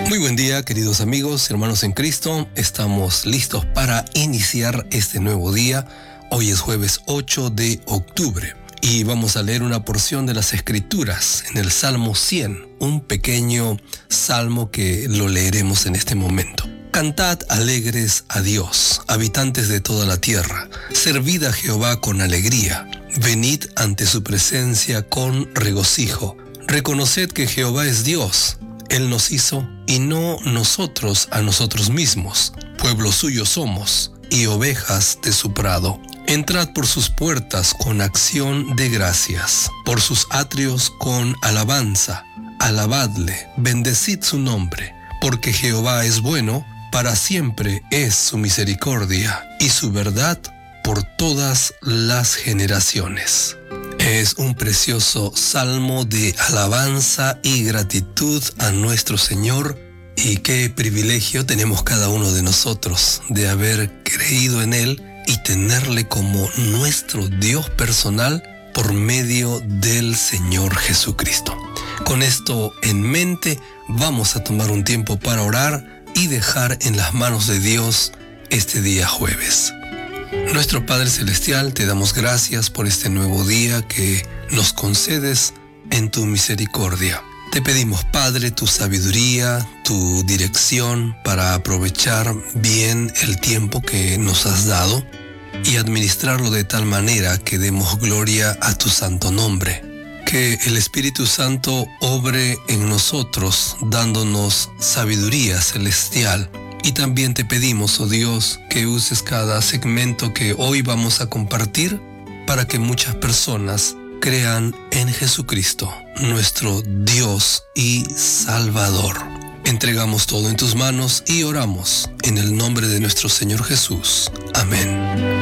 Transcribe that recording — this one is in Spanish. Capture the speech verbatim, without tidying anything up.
Muy buen día, queridos amigos, hermanos en Cristo. Estamos listos para iniciar este nuevo día. Hoy es jueves ocho de octubre y vamos a leer una porción de las Escrituras en el Salmo cien, un pequeño salmo que lo leeremos en este momento. Cantad alegres a Dios, habitantes de toda la tierra. Servid a Jehová con alegría. Venid ante su presencia con regocijo. Reconoced que Jehová es Dios. Él nos hizo y no nosotros a nosotros mismos. Pueblo suyo somos y ovejas de su prado. Entrad por sus puertas con acción de gracias, por sus atrios con alabanza. Alabadle, bendecid su nombre, porque Jehová es bueno, para siempre es su misericordia y su verdad por todas las generaciones. Es un precioso salmo de alabanza y gratitud a nuestro Señor, y qué privilegio tenemos cada uno de nosotros de haber creído en Él y tenerle como nuestro Dios personal por medio del Señor Jesucristo. Con esto en mente, vamos a tomar un tiempo para orar y dejar en las manos de Dios este día jueves. Nuestro Padre Celestial, te damos gracias por este nuevo día que nos concedes en tu misericordia. Te pedimos, Padre, tu sabiduría, tu dirección para aprovechar bien el tiempo que nos has dado y administrarlo de tal manera que demos gloria a tu santo nombre. Que el Espíritu Santo obre en nosotros, dándonos sabiduría celestial. Y también te pedimos, oh Dios, que uses cada segmento que hoy vamos a compartir para que muchas personas crean en Jesucristo, nuestro Dios y Salvador. Entregamos todo en tus manos y oramos en el nombre de nuestro Señor Jesús. Amén.